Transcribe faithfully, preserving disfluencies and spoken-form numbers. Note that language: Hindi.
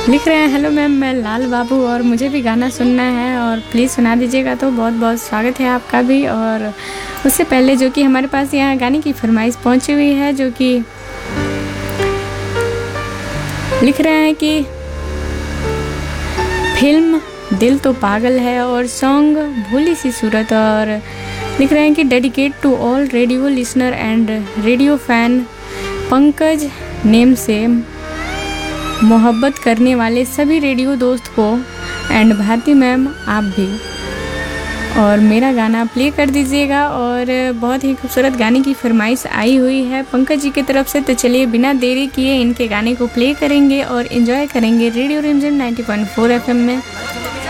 लिख रहे हैं हेलो मैम, मैं लाल बाबू और मुझे भी गाना सुनना है और प्लीज़ सुना दीजिएगा। तो बहुत बहुत स्वागत है आपका भी। और उससे पहले जो कि हमारे पास यहाँ गाने की फरमाइश पहुँची हुई है, जो कि लिख रहे हैं कि फिल्म दिल तो पागल है और सॉन्ग भूली सी सूरत। और लिख रहे हैं कि dedicate to all radio listener and radio fan, Pankaj name से मोहब्बत करने वाले सभी रेडियो दोस्त को एंड भारती मैम आप भी, और मेरा गाना प्ले कर दीजिएगा। और बहुत ही खूबसूरत गाने की फरमाइश आई हुई है पंकज जी की तरफ से। तो चलिए बिना देरी किए इनके गाने को प्ले करेंगे और एंजॉय करेंगे रेडियो रिमझिम नाइंटी पॉइंट फोर एफएम में।